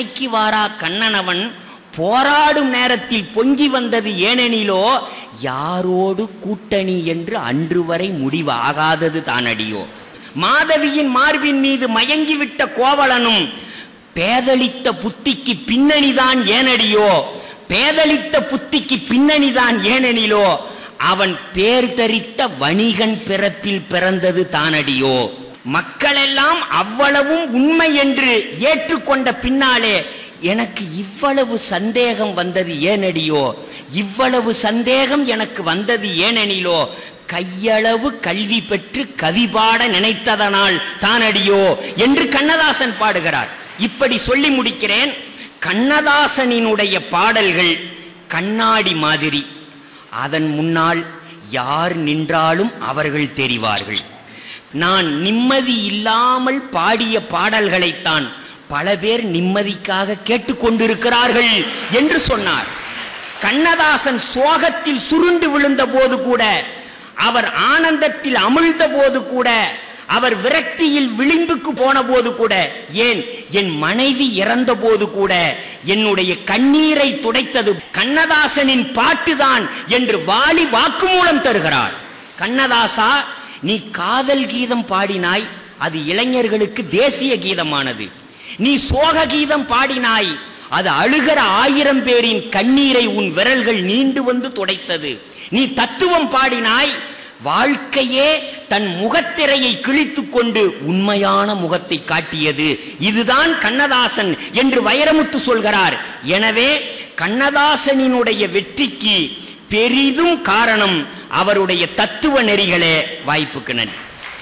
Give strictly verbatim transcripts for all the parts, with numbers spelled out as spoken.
துணைக்கு வாரா கண்ணனவன் போராடும் நேரத்தில் பொங்கி வந்தது ஏனெனிலோ யாரோடு கூட்டணி என்று அன்று வரை முடிவாகாதது தானடியோ. மாதவியின் மார்பின் மீது மயங்கிவிட்ட கோவலனும் பேதளித்த புத்திக்கு பின்னணிதான் ஏனடியோ, பேதளித்த புத்திக்கு பின்னணிதான் ஏனெனிலோ அவன் பேர் தரித்த வணிகன் பிறப்பில் பிறந்தது தானடியோ. மக்களெல்லாம் அவ்வளவும் உண்மை என்று ஏற்றுக்கொண்ட பின்னாலே எனக்கு இவ்வளவு சந்தேகம் வந்தது ஏனடியோ, இவ்வளவு சந்தேகம் எனக்கு வந்தது ஏனெனிலோ கையளவு கல்வி பெற்று கவி பாட நினைத்ததனால் தானடியோ என்று கண்ணதாசன் பாடுகிறார். இப்படி சொல்லி முடிக்கிறேன். கண்ணதாசனினுடைய பாடல்கள் கண்ணாடி மாதிரி, அதன் முன்னால் யார் நின்றாலும் அவர்கள் தெரிவார்கள். நான் நிம்மதி இல்லாமல் பாடிய பாடல்களைத்தான் பல பேர் நிம்மதிக்காக கேட்டுக்கொண்டிருக்கிறார்கள் என்று சொன்னார். கண்ணதாசன் சோகத்தில் சுருண்டு விழுந்த போது கூட, அவர் ஆனந்தத்தில் அமிழ்ந்த போது கூட, அவர் விரக்தியில் விளிம்புக்கு போன போது கூட, ஏன் என் மனைவி இறந்த போது கூட என்னுடைய கண்ணீரை துடைத்தது கண்ணதாசனின் பாட்டுதான் என்று வாலி வாக்குமூலம் தருகிறார். கண்ணதாசா, நீ காதல் கீதம் பாடினாய், அது இளைஞர்களுக்கு தேசிய கீதமானது. நீ சோக கீதம் பாடினாய், அது அழுகிற ஆயிரம் பேரின் கண்ணீரை உன் விரல்கள் நீண்டு வந்து துடைத்தது. நீ தத்துவம் பாடினாய், வாழ்க்கையே தன் முகத்திரையை கிழித்துக் கொண்டு உண்மையான முகத்தை காட்டியது. இதுதான் கண்ணதாசன் என்று வைரமுத்து சொல்கிறார். எனவே கண்ணதாசனினுடைய வெற்றிக்கு பெரிதும் காரணம் அவருடைய தத்துவ நெறிகளே. வாய்ப்புக்கு நன்றி.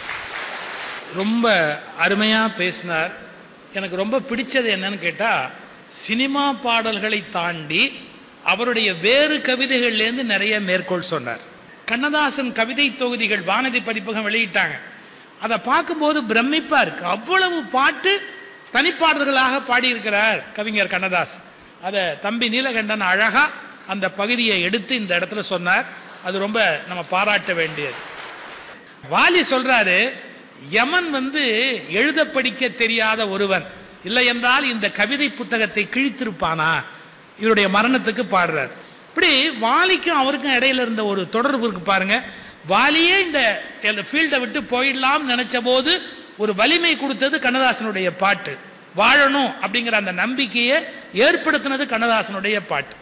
ரொம்ப அருமையா பேசினார். எனக்கு ரொம்ப பிடிச்சது என்னன்னு கேட்டா, சினிமா பாடல்களை தாண்டி அவருடைய வேறு கவிதைகள்லேருந்து நிறைய மேற்கோள் சொன்னார். கண்ணதாசன் கவிதை தொகுதிகள் வானதி பதிப்பகம் வெளியிட்டாங்க. அதை பார்க்கும்போது பிரமிப்பா இருக்கு. அவ்வளவு பாட்டு தனிப்பாடல்களாக பாடியிருக்கிறார் கவிஞர் கண்ணதாசன். அதை தம்பி நீலகண்டன் அழகா அந்த பகுதியை எடுத்து இந்த இடத்துல சொன்னார். அது ரொம்ப நம்ம பாராட்ட வேண்டியது. வாலி சொல்றாரு, யமன் வந்து எழுத படிக்க தெரியாத ஒருவன் இல்லை என்றால் இந்த கவிதை புத்தகத்தை கிழித்திருப்பானா, இவருடைய மரணத்துக்கு பாடுறார். இப்படி வாலிக்கும் அவருக்கும் இடையில இருந்த ஒரு தொடர்பு இருக்கு பாருங்க. வாலியே இந்த ஃபீல்டை விட்டு போயிடலாம் நினைச்ச போது ஒரு வலிமை கொடுத்தது கண்ணதாசனுடைய பாட்டு. வாழணும் அப்படிங்கிற அந்த நம்பிக்கையை ஏற்படுத்தினது கண்ணதாசனுடைய பாட்டு.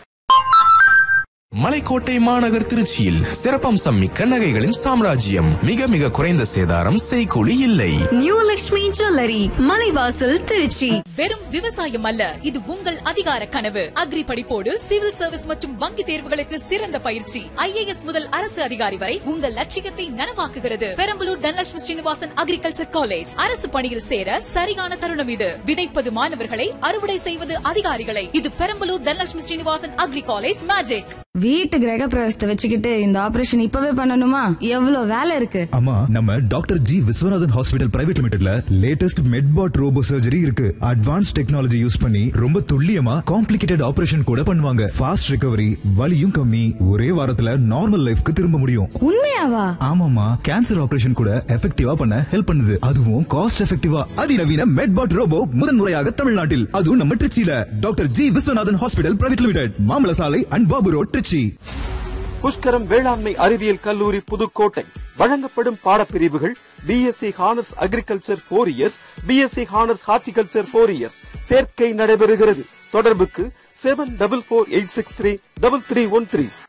மலைக்கோட்டை மாநகர் திருச்சியில் சிறப்பம்சம் மிக்க நகைகளின் சாம்ராஜ்யம். மிக மிக குறைந்த சேதாரம், செய்கூலி இல்லை. New Lakshmi jewellery, Malaivasal, Trichy. வெறும் விவசாயம் அல்ல, இது உங்கள் அதிகார கனவு. அக்ரி படிப்போடு சிவில் சர்வீஸ் மற்றும் வங்கி தேர்வுகளுக்கு சிறந்த பயிற்சி. ஐஏஎஸ் முதல் அரசு அதிகாரி வரை உங்கள் லட்சியத்தை நனவாக்குகிறது. Perambalur Dhanalakshmi Srinivasan agriculture college. அரசு பணியில் சேர சரியான தருணம் இது. விதைப்பது மாணவர்களை, அறுவடை செய்வது அதிகாரிகளை. இது Perambalur Dhanalakshmi Srinivasan agri college magic. வீட்டு கிரக பிரவேசத்தை வச்சுக்கிட்டு இந்த ஆபரேஷன் இப்பவே பண்ணணுமா? எவ்வளவு வேலை இருக்கு. அம்மா, நம்ம doctor G Viswanathan hospital private லிமிடெட்ல latest மெட்பாட் robot surgery இருக்கு. அட்வான்ஸ் டெக்னாலஜி யூஸ் பண்ணி ரொம்ப துல்லியமா காம்ப்ளிகேட்டட் ஆபரேஷன் கூட பண்ணுவாங்க. ஃபாஸ்ட் ரிகவரி, வலியும் கம்மி, ஒரே வாரத்துல நார்மல் லைஃப்க்கு திரும்ப முடியும். உண்மையாவா? ஆமாமா, கேன்சர் ஆபரேஷன் கூட எஃபெக்டிவா பண்ண ஹெல்ப் பண்ணுது. அதுவும் காஸ்ட் எஃபெக்டிவா. அதிநவீன மெட்பாட் ரோபோ முதன்முறையாக தமிழ்நாட்டில், அதுவும் நம்ம திருச்சியில. Doctor G Viswanathan hospital private limited, மாமல சாலை அண்ட் பாபு ரோட், திருச்சி. புஷ்கரம் வேளாண்மை அறிவியல் கல்லூரி புதுக்கோட்டை வழங்கப்படும் பாடப்பிரிவுகள் BSc honours agriculture four years, BSc honours horticulture four years. சேர்க்கை நடைபெறுகிறது. தொடர்புக்கு seven double four eight six three double three one three.